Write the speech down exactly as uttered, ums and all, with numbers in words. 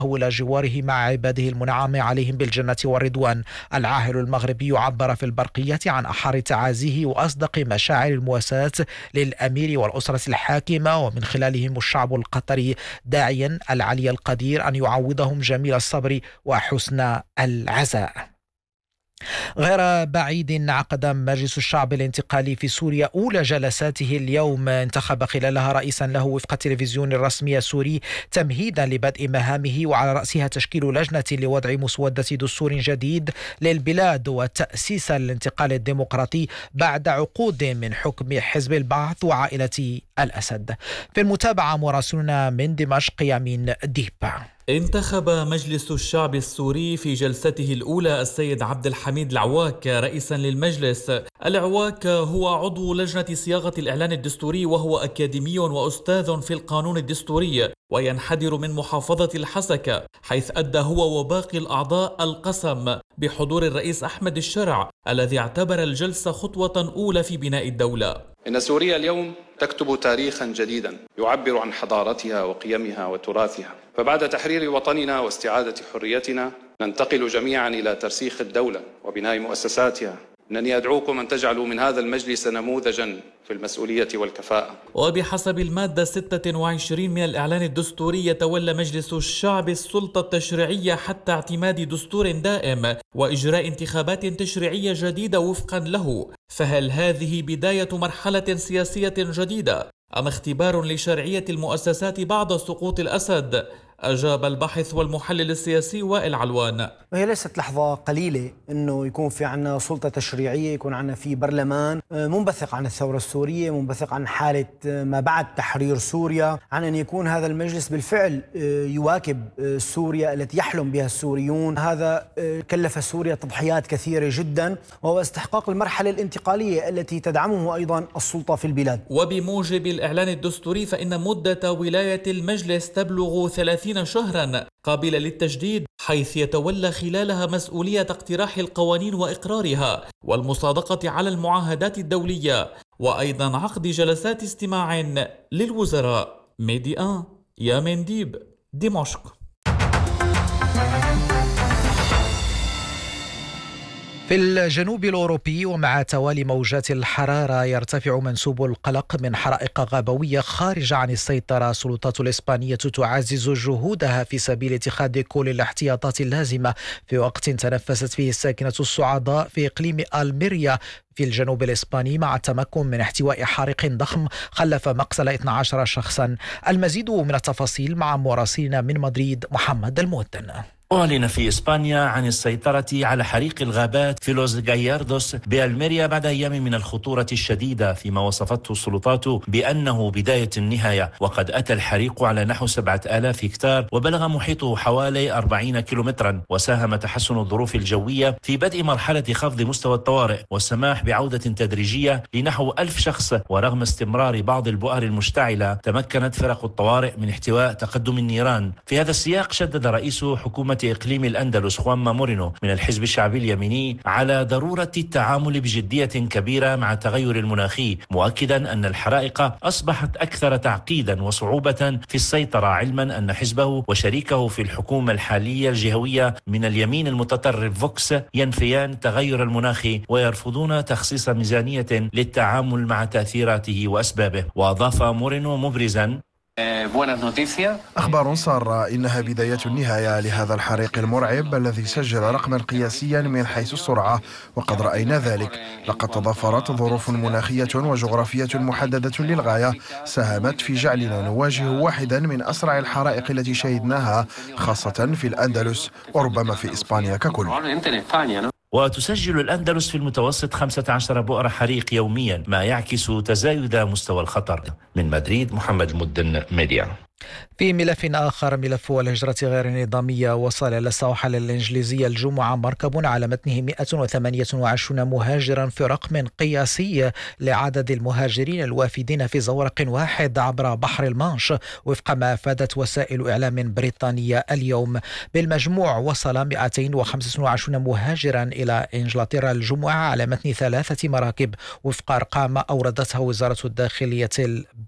إلى جواره مع عباده المنعم عليهم بالجنة والرضوان. العاهل المغربي يعبر في البرقية عن أحر تعازيه وأصدق مشاعر المواساة للأمير والأسرة الحاكمة ومن خلالهم الشعب القطري، داعيا العلي القدير أن يعوضهم جميل الصبر وحسن العزاء. غير بعيد عقد مجلس الشعب الانتقالي في سوريا أولى جلساته اليوم، انتخب خلالها رئيسا له وفق التلفزيون الرسمي السوري تمهيدا لبدء مهامه، وعلى رأسها تشكيل لجنة لوضع مسودة دستور جديد للبلاد وتأسيس الانتقال الديمقراطي بعد عقود من حكم حزب البعث وعائلة الأسد. في المتابعة مراسلنا من دمشق يامين ديبا. انتخب مجلس الشعب السوري في جلسته الأولى السيد عبد الحميد العواك رئيسا للمجلس. العواك هو عضو لجنة صياغة الإعلان الدستوري، وهو أكاديمي وأستاذ في القانون الدستوري، وينحدر من محافظة الحسكة، حيث أدى هو وباقي الأعضاء القسم بحضور الرئيس أحمد الشرع الذي اعتبر الجلسة خطوة أولى في بناء الدولة. إن سوريا اليوم تكتب تاريخا جديدا يعبر عن حضارتها وقيمها وتراثها، فبعد تحرير وطننا واستعادة حريتنا ننتقل جميعا إلى ترسيخ الدولة وبناء مؤسساتها. إنني أدعوكم أن تجعلوا من هذا المجلس نموذجا في المسؤولية والكفاءة. وبحسب المادة ستة وعشرين من الإعلان الدستوري يتولى مجلس الشعب السلطة التشريعية حتى اعتماد دستور دائم وإجراء انتخابات تشريعية جديدة وفقا له. فهل هذه بداية مرحلة سياسية جديدة أم اختبار لشرعية المؤسسات بعد سقوط الأسد؟ أجاب الباحث والمحلل السياسي وائل علوان. وهي ليست لحظة قليلة أنه يكون في عنا سلطة تشريعية، يكون عنا في برلمان منبثق عن الثورة السورية، منبثق عن حالة ما بعد تحرير سوريا، عن أن يكون هذا المجلس بالفعل يواكب سوريا التي يحلم بها السوريون. هذا كلف سوريا تضحيات كثيرة جدا، وهو استحقاق المرحلة الانتقالية التي تدعمه أيضا السلطة في البلاد. وبموجب الإعلان الدستوري فإن مدة ولاية المجلس تبلغ ثلاثين شهرا قابلة للتجديد، حيث يتولى خلالها مسؤولية اقتراح القوانين وإقرارها والمصادقة على المعاهدات الدولية، وأيضا عقد جلسات استماع للوزراء. ميديا يامين ديب، دمشق. في الجنوب الأوروبي ومع توالي موجات الحرارة يرتفع منسوب القلق من حرائق غابوية خارجة عن السيطرة. السلطات الإسبانية تعزز جهودها في سبيل اتخاذ كل الاحتياطات اللازمة في وقت تنفست فيه الساكنة الصعداء في إقليم ألميريا في الجنوب الإسباني مع التمكن من احتواء حريق ضخم خلف مقتل اثنا عشر شخصا. المزيد من التفاصيل مع مراسلنا من مدريد محمد المودن. أعلن في إسبانيا عن السيطرة على حريق الغابات في لوز غاياردوس بألميريا بعد أيام من الخطورة الشديدة، فيما وصفته السلطات بأنه بداية النهاية. وقد أتى الحريق على نحو سبعة آلاف هكتار وبلغ محيطه حوالي أربعين كيلومترا، وساهم تحسن الظروف الجوية في بدء مرحلة خفض مستوى الطوارئ والسماح بعودة تدريجية لنحو ألف شخص. ورغم استمرار بعض البؤر المشتعلة تمكنت فرق الطوارئ من احتواء تقدم النيران. في هذا السياق شدد رئيس حكومة إقليم الأندلس خوانما مورينو من الحزب الشعبي اليميني على ضرورة التعامل بجدية كبيرة مع التغير المناخي، مؤكدا أن الحرائق أصبحت أكثر تعقيدا وصعوبة في السيطرة، علما أن حزبه وشريكه في الحكومة الحالية الجهوية من اليمين المتطرف فوكس ينفيان تغير المناخ ويرفضون تخصيص ميزانية للتعامل مع تأثيراته وأسبابه. وأضاف مورينو مبرزا: أخبار سارة، إنها بداية النهاية لهذا الحريق المرعب الذي سجل رقما قياسيا من حيث السرعة، وقد رأينا ذلك. لقد تضافرت ظروف مناخية وجغرافية محددة للغاية ساهمت في جعلنا نواجه واحدا من أسرع الحرائق التي شهدناها، خاصة في الأندلس وربما في إسبانيا ككل. وتسجل الأندلس في المتوسط خمسة عشر بؤر حريق يوميا، ما يعكس تزايد مستوى الخطر. من مدريد محمد المدن، ميديا. في ملف آخر، ملف الهجرة غير النظامية، وصل إلى السواحل الإنجليزية الجمعة مركب على متنه مئة وثمانية وعشرين مهاجرا في رقم قياسي لعدد المهاجرين الوافدين في زورق واحد عبر بحر المانش، وفق ما أفادت وسائل إعلام بريطانية اليوم. بالمجموع وصل مئتين وخمسة وعشرين مهاجرا إلى إنجلترا الجمعة على متن ثلاثة مراكب، وفق أرقام أوردتها وزارة الداخلية